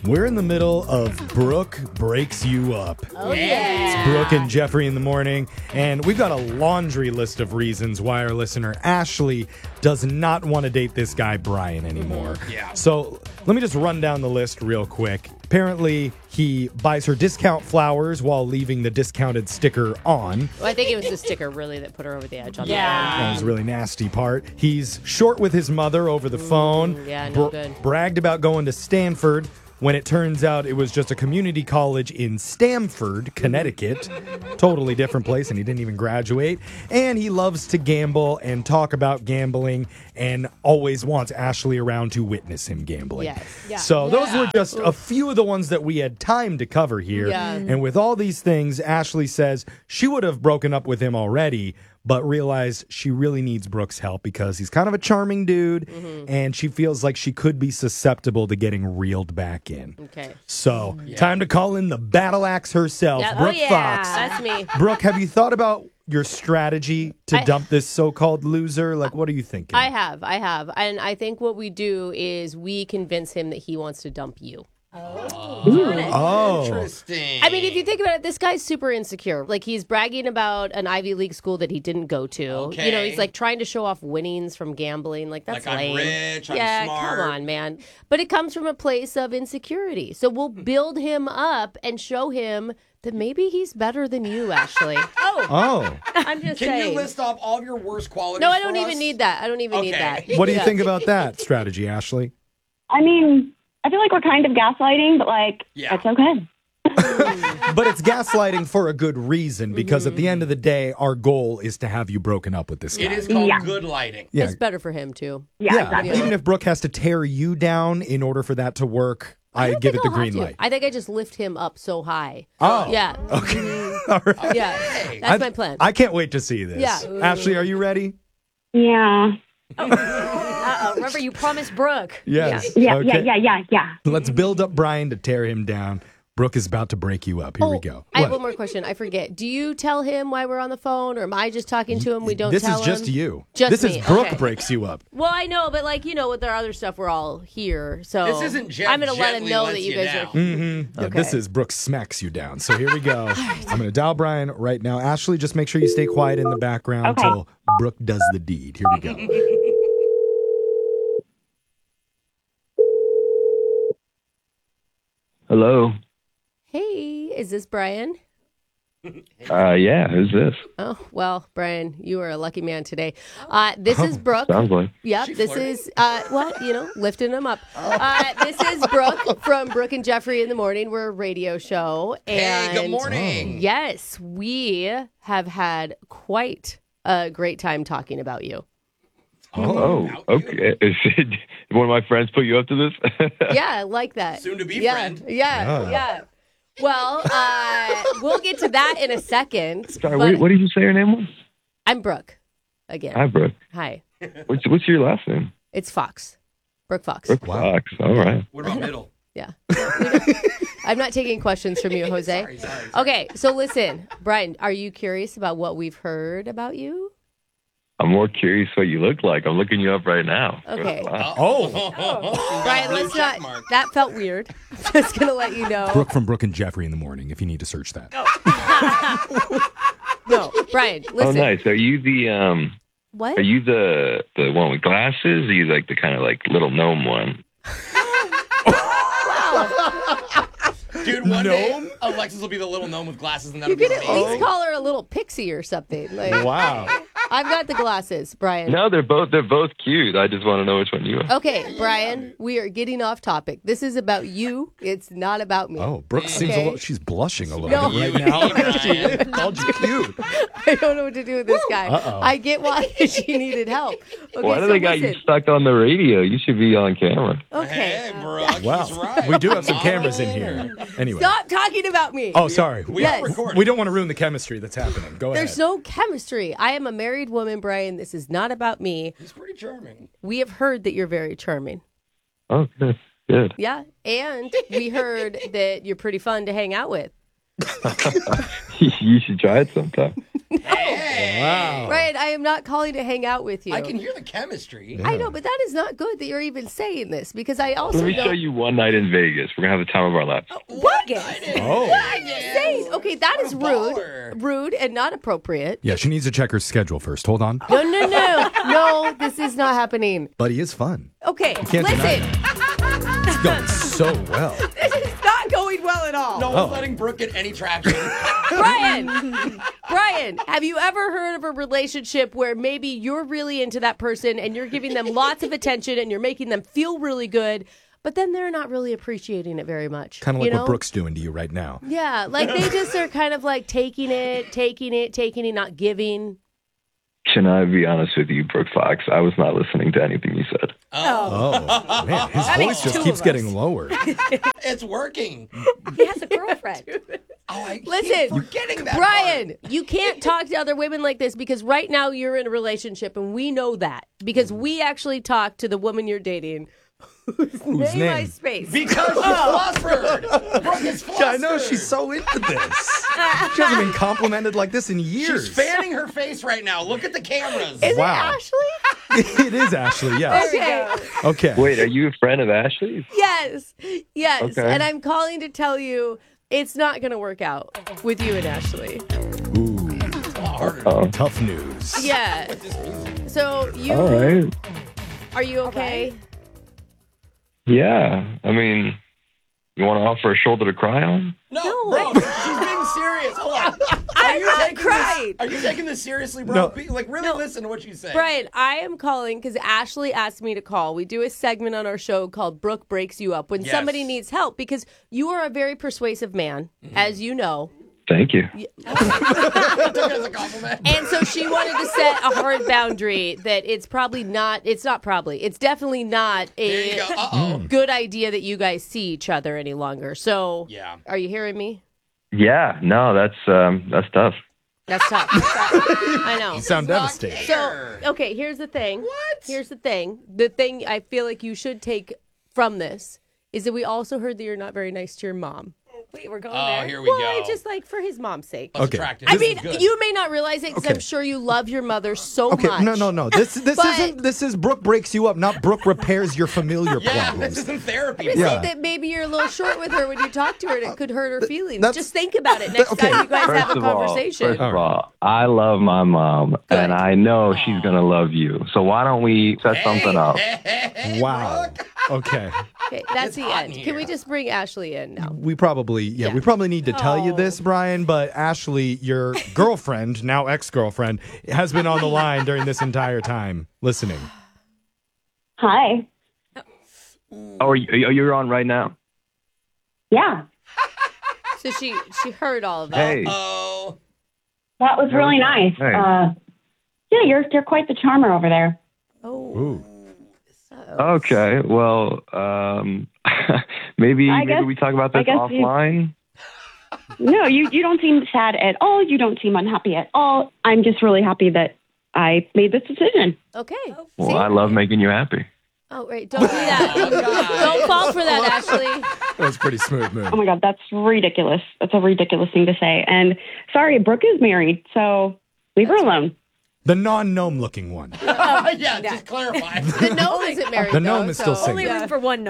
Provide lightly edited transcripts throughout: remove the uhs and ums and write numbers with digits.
We're in the middle of Brooke Breaks You Up. Oh, yeah. It's Brooke and Jeffrey in the morning, and we've got a laundry list of reasons why our listener Ashley does not want to date this guy Brian anymore. Yeah. So let me just run down the list real quick. Apparently, he buys her discount flowers while leaving the discounted sticker on. Well, I think it was the sticker, really, that put her over the edge on That was a really nasty part. He's short with his mother over the phone. Yeah, no good. Bragged about going to Stanford when it turns out it was just a community college in Stamford, Connecticut. Totally different place, and he didn't even graduate. And he loves to gamble and talk about gambling and always wants Ashley around to witness him gambling. Yes. Yeah. So those were just a few of the ones that we had time to cover here. Yeah. And with all these things, Ashley says she would have broken up with him already, but realized she really needs Brooke's help because he's kind of a charming dude, and she feels like she could be susceptible to getting reeled back in. Okay. So, time to call in the battle axe herself, Yeah. Brooke Oh, yeah. Fox. That's me. Brooke, have you thought about your strategy to I- dump this so-called loser? Like, what are you thinking? I have. And I think what we do is we convince him that he wants to dump you. Oh. Interesting. I mean, if you think about it, this guy's super insecure. Like, he's bragging about an Ivy League school that he didn't go to. Okay. You know, he's like trying to show off winnings from gambling. Like, that's Like, I'm lame. rich, I'm yeah, smart. come on, man. But it comes from a place of insecurity. So we'll build him up and show him that maybe he's better than you, Ashley. Oh. I'm just Can saying. you list off all of your worst qualities? No, I don't for even us? need that. I don't even need that. What do you Yeah. think about that strategy, Ashley? I mean, I feel like we're kind of gaslighting, but Yeah. it's okay. But it's gaslighting for a good reason, because at the end of the day, our goal is to have you broken up with this guy. It is called Yeah. good lighting. Yeah. It's better for him, too. Yeah, exactly. Even if Brooke has to tear you down in order for that to work, I don't give think it the I'll have green to. light. I think I just lift him up so high. Oh. Yeah. Okay. All right. Yeah. That's my plan. I can't wait to see this. Yeah. Ashley, are you ready? Yeah. Uh-oh. Remember, you promised Brooke. Yes. Yeah, Okay. yeah. Let's build up Brian to tear him down. Brooke is about to break you up. Here we go. I have What? one more question. I forget. Do you tell him why we're on the phone, or am I just talking to him? We don't This tell is just him? you. Just this me. is Brooke Okay. breaks you up. Well, I know, but with our other stuff, we're all here. So This isn't Jeff I'm going to let him gently know lets that you you guys down. are. Mm-hmm. Yeah, Okay. this is Brooke smacks you down. So here we go. I'm going to dial Brian right now. Ashley, just make sure you stay quiet in the background Okay. until Brooke does the deed. Here we go. Hello. Hey, is this Brian? Yeah, who's this? Oh, well, Brian, you are a lucky man today. This is Brooke. Sounds like. Yep, this is lifting him up. This is Brooke from Brooke and Jeffrey in the Morning. We're a radio show. Hey, And good morning. yes, we have had quite a great time talking about you. Oh, okay. Did one of my friends put you up to this? Yeah, I like that. Soon to be yeah, friend. Yeah, Ah. yeah. Well, we'll get to that in a second. Sorry, but what did you say your name was? I'm Brooke again. Hi, Brooke. Hi. What's your last name? It's Fox. Brooke Fox. Brooke Fox. All right. What about middle? Yeah. I'm not taking questions from you, Jose. Sorry. Okay, so listen, Brian, are you curious about what we've heard about you? I'm more curious what you look like. I'm looking you up right now. Okay. Wow. Oh, Brian, let's not. That felt weird. I'm just going to let you know. Brooke from Brooke and Jeffrey in the Morning, if you need to search that. No, Brian, Oh, listen. nice. Are you the What? Are you the one with glasses? Or are you like the kind of like little gnome one? Dude, one day Alexis will be the little gnome with glasses, and that'll You be could at amazing. least call her a little pixie or something. Like, Wow. I've got the glasses, Brian. No, they're both cute. I just want to know which one you are. Okay, Brian, we are getting off topic. This is about you. It's not about me. Oh, Brooke seems a Okay. little, she's blushing a little No. bit right now. Brian. Called you cute. I don't know what to do with this guy. Uh-oh. I get why she needed help. Okay, Why do so they got you listen. stuck on the radio? You should be on camera. Okay. Hey, Brooke, Wow. he's right. We do have some Not cameras in alone. here. Anyway. Stop talking about me. Oh, sorry. We Yes. are recording. We don't want to ruin the chemistry that's happening. Go There's ahead. no chemistry. I am a married woman, Brian. This is not about me. He's pretty charming. We have heard that you're very charming. Oh, good. Good. Yeah. And we heard that you're pretty fun to hang out with. You should try it sometime. Hey. Wow. Brian, I am not calling to hang out with you. I can hear the chemistry. I know, but that is not good that you're even saying this because I also Let me know. show you one night in Vegas. We're going to have the time of our lives. What? Oh. What are you saying? Okay, that is baller. rude and not appropriate. Yeah, she needs to check her schedule first. Hold on. No, no, this is not happening. But he is fun. Okay, can't deny listen, It's going so well. this is not going well at all. No one's letting Brooke get any traction. Brian, have you ever heard of a relationship where maybe you're really into that person and you're giving them lots of attention and you're making them feel really good, but then they're not really appreciating it very much? Kind of like you know? what Brooke's doing to you right now. Yeah, like they just are kind of like taking it, not giving. Can I be honest with you, Brooke Fox? I was not listening to anything you said. Oh, man. His That voice makes just two keeps of getting us. lower. It's working. He has a girlfriend. I keep Listen, forgetting that Brian, you can't talk to other women like this because right now you're in a relationship and we know that because we actually talked to the woman you're dating. Whose Name I name? space. Because she's flustered. Brooke is flustered. Yeah, I know. She's so into this. She hasn't been complimented like this in years. She's fanning her face right now. Look at the cameras. Is Wow. it Ashley? It is Ashley, yes. Okay. Okay. Wait, are you a friend of Ashley's? Yes. Okay. And I'm calling to tell you it's not going to work out with you and Ashley. Ooh, Oh, tough news. Yeah. So you all right. are you okay? Yeah. I mean, you want to offer a shoulder to cry on? No, No. bro, she's being serious. Hold on. I'm not taking crying. Are you taking this seriously, bro? No. Like, really listen to what she's saying. Brian, I am calling because Ashley asked me to call. We do a segment on our show called Brooke Breaks You Up when Yes. somebody needs help because you are a very persuasive man, as you know. Thank you. I took it as a compliment. And so she wanted to set a hard boundary that it's definitely not There you a go. Uh-oh. good idea that you guys see each other any longer. So, Yeah. are you hearing me? Yeah. No, that's tough. That's tough. I know. You sound devastated. So, okay, here's the thing. What? Here's the thing. The thing I feel like you should take from this is that we also heard that you're not very nice to your mom. Wait, we're going Oh, there. here we Well, go. I just like for his mom's sake. That's Okay. attractive. I This mean, is good. you may not realize it because Okay. I'm sure you love your mother so Okay, much. no. This But- this is Brooke breaks you up, not Brooke repairs your familiar Yeah, this problems. isn't therapy. I bro. Yeah. think that maybe you're a little short with her when you talk to her and it could hurt her feelings. That's- Just think about it next Okay. time you guys have First a of all, conversation. I love my mom, Good. and I know she's gonna love you. So why don't we set something up? Hey, Wow. Brooke. Okay. Okay, that's It's the hot end. in Can we here. just bring Ashley in now? We probably need to tell you this, Brian, but Ashley, your girlfriend, now ex-girlfriend, has been on the line during this entire time listening. Hi. Oh, you're on right now? Yeah. So she heard all of that. Hey. Oh. That was really nice. Hey. Yeah, you're quite the charmer over there. Oh. Ooh. Okay. Well, maybe guess- we talk about I this guess offline. No, you don't seem sad at all. You don't seem unhappy at all. I'm just really happy that I made this decision. Okay. Well, See? I love making you happy. Oh, right. Don't do that. Oh, God. Don't fall for that, Ashley. That was a pretty smooth move. Oh my God, that's ridiculous. That's a ridiculous thing to say. And sorry, Brooke is married, so leave her alone. The non-gnome looking one. Yeah, just clarify. The gnome isn't married. The gnome though, is still so- single. Only room for one no.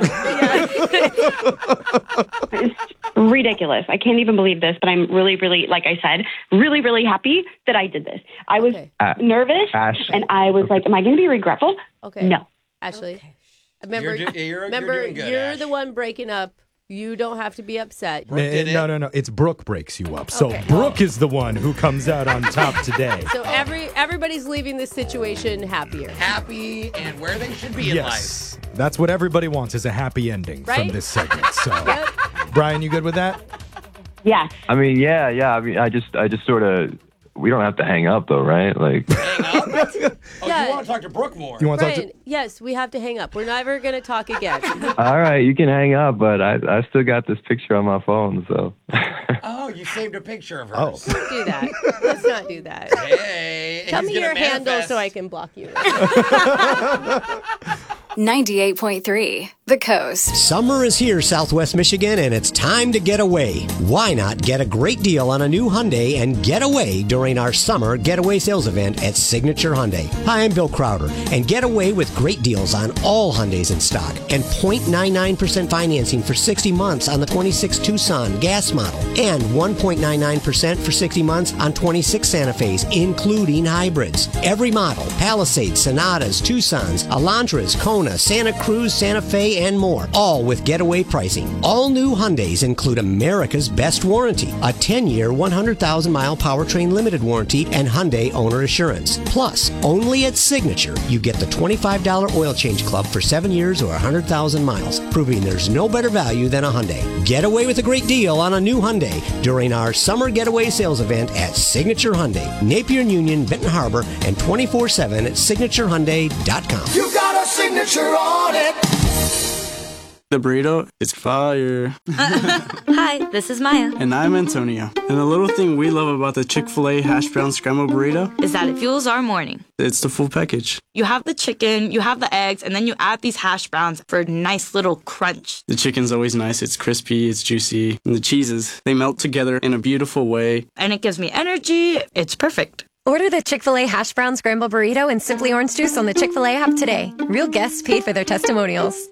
It's ridiculous. I can't even believe this, but I'm really, really, like I said, really, really happy that I did this. I was Okay. nervous, Ash. and I was like, am I going to be regretful? Okay. No. Ashley. Remember, You're remember, doing good, you're Ash. the one breaking up. You don't have to be upset. Brooke did it. No. It's Brooke breaks you up. So Okay. Brooke is the one who comes out on top today. So everybody's leaving this situation happier. Happy and where they should be in life. Yes. That's what everybody wants is a happy ending from Right? this segment. So, Yep. Brian, you good with that? Yes. I mean, yeah. I mean, I just sort of. We don't have to hang up though, right? Like, Hang up? Oh, Yeah. you want to talk to Brooke more? You want to talk Brian, yes, we have to hang up. We're never going to talk again. all right, you can hang up, but I still got this picture on my phone, so. Oh, you saved a picture of Oh. hers. Don't do that. Let's not do that. Hey. Tell he's me gonna your handle manifest. so I can block you. 98.3 The Coast. Summer is here, Southwest Michigan, and it's time to get away. Why not get a great deal on a new Hyundai and get away during our summer getaway sales event at Signature Hyundai? Hi, I'm Bill Crowder, and get away with great deals on all Hyundais in stock and 0.99% financing for 60 months on the 26 Tucson gas model and 1.99% for 60 months on 26 Santa Fe's, including hybrids. Every model, Palisades, Sonatas, Tucsons, Elantras, Kona, Santa Cruz, Santa Fe, and more, all with getaway pricing. All new Hyundais include America's best warranty, a 10-year, 100,000-mile powertrain limited warranty, and Hyundai owner assurance. Plus, only at Signature, you get the $25 oil change club for 7 years or 100,000 miles, proving there's no better value than a Hyundai. Get away with a great deal on a new Hyundai during our summer getaway sales event at Signature Hyundai, Napier Union, Benton Harbor, and 24/7 at signaturehyundai.com. You got a signature on it. The burrito is fire. Hi, this is Maya. And I'm Antonio. And the little thing we love about the Chick-fil-A hash brown scrambled burrito is that it fuels our morning. It's the full package. You have the chicken, you have the eggs, and then you add these hash browns for a nice little crunch. The chicken's always nice. It's crispy, it's juicy. And the cheeses, they melt together in a beautiful way. And it gives me energy. It's perfect. Order the Chick-fil-A hash brown scrambled burrito and Simply Orange Juice on the Chick-fil-A app today. Real guests paid for their testimonials.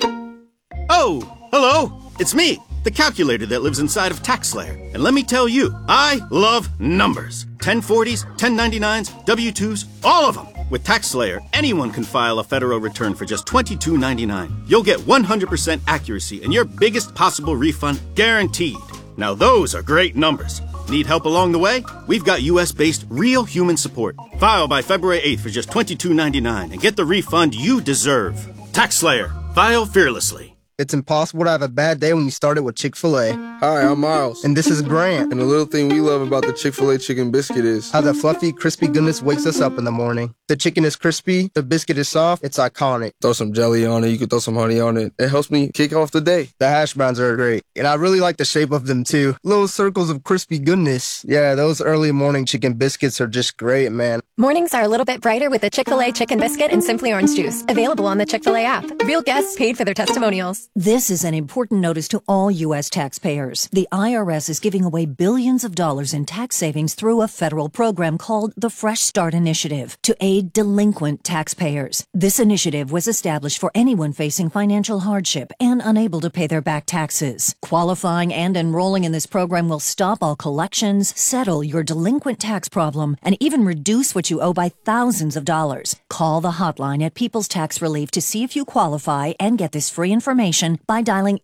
Oh, hello. It's me, the calculator that lives inside of TaxSlayer. And let me tell you, I love numbers. 1040s, 1099s, W-2s, all of them. With TaxSlayer, anyone can file a federal return for just $22.99. You'll get 100% accuracy and your biggest possible refund guaranteed. Now those are great numbers. Need help along the way? We've got U.S.-based real human support. File by February 8th for just $22.99 and get the refund you deserve. TaxSlayer. File fearlessly. It's impossible to have a bad day when you start it with Chick-fil-A. Hi, I'm Miles. And this is Grant. And the little thing we love about the Chick-fil-A chicken biscuit is how the fluffy, crispy goodness wakes us up in the morning. The chicken is crispy, the biscuit is soft, it's iconic. Throw some jelly on it, you can throw some honey on it. It helps me kick off the day. The hash browns are great. And I really like the shape of them too. Little circles of crispy goodness. Yeah, those early morning chicken biscuits are just great, man. Mornings are a little bit brighter with the Chick-fil-A chicken biscuit and Simply Orange Juice. Available on the Chick-fil-A app. Real guests paid for their testimonials. This is an important notice to all U.S. taxpayers. The IRS is giving away billions of dollars in tax savings through a federal program called the Fresh Start Initiative to aid delinquent taxpayers. This initiative was established for anyone facing financial hardship and unable to pay their back taxes. Qualifying and enrolling in this program will stop all collections, settle your delinquent tax problem, and even reduce what you owe by thousands of dollars. Call the hotline at People's Tax Relief to see if you qualify and get this free information by dialing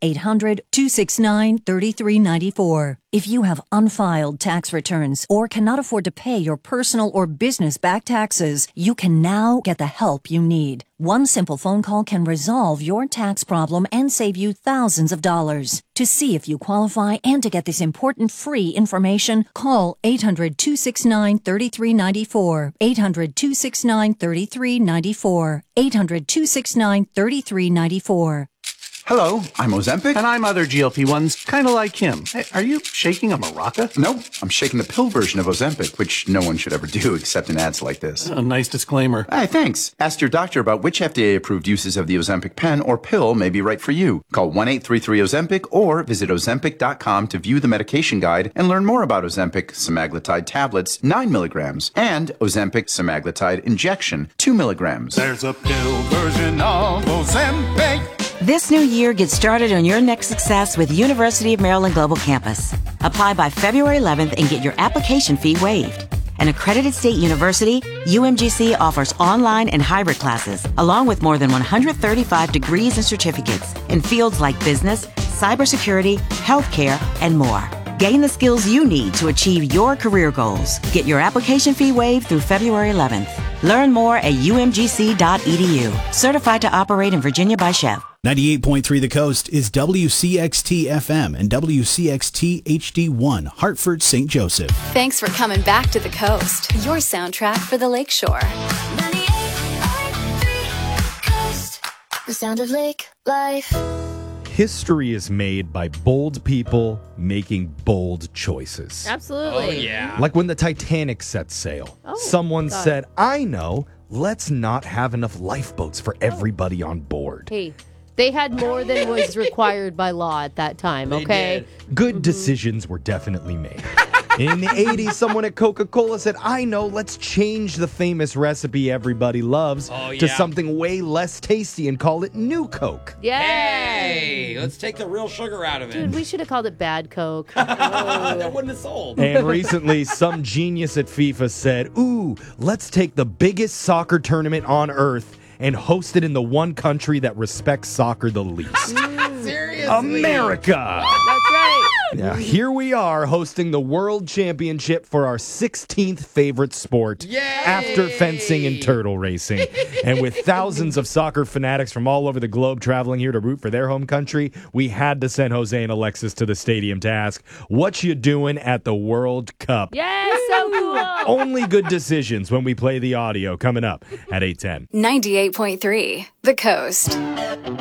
800-269-3394. If you have unfiled tax returns or cannot afford to pay your personal or business back taxes, you can now get the help you need. One simple phone call can resolve your tax problem and save you thousands of dollars. To see if you qualify and to get this important free information, call 800-269-3394. 800-269-3394. 800-269-3394. Hello, I'm Ozempic. And I'm other GLP-1s, kind of like him. Hey, are you shaking a maraca? No, I'm shaking the pill version of Ozempic, which no one should ever do except in ads like this. A nice disclaimer. Hey, thanks. Ask your doctor about which FDA-approved uses of the Ozempic pen or pill may be right for you. Call 1-833-OZEMPIC or visit Ozempic.com to view the medication guide and learn more about Ozempic semaglutide tablets, 9 milligrams, and Ozempic semaglutide injection, 2 milligrams. There's a pill version of Ozempic. This new year, get started on your next success with University of Maryland Global Campus. Apply by February 11th and get your application fee waived. An accredited state university, UMGC offers online and hybrid classes, along with more than 135 degrees and certificates in fields like business, cybersecurity, healthcare, and more. Gain the skills you need to achieve your career goals. Get your application fee waived through February 11th. Learn more at umgc.edu. Certified to operate in Virginia by Chev. 98.3 The Coast is WCXT-FM and WCXT-HD1, Hartford, St. Joseph. Thanks for coming back to The Coast, your soundtrack for the Lakeshore. 98.3 Coast, the sound of lake life. History is made by bold people making bold choices. Absolutely. Oh, yeah. Like when the Titanic set sail. Someone said, I know, let's not have enough lifeboats for everybody on board. Hey, they had more than was required by law at that time, okay? Good decisions were definitely made. In the 80s, someone at Coca-Cola said, I know, let's change the famous recipe everybody loves to something way less tasty and call it New Coke. Hey, let's take the real sugar out of it. Dude, we should have called it Bad Coke. That wouldn't have sold. And recently, some genius at FIFA said, ooh, let's take the biggest soccer tournament on earth and host it in the one country that respects soccer the least. Seriously? America! That's right. Yeah, here we are hosting the World Championship for our 16th favorite sport after fencing and turtle racing. And with thousands of soccer fanatics from all over the globe traveling here to root for their home country, we had to send Jose and Alexis to the stadium to ask, what you doing at the World Cup? Yes, so cool. Only good decisions when we play the audio coming up at 8:10. 98.3 The Coast.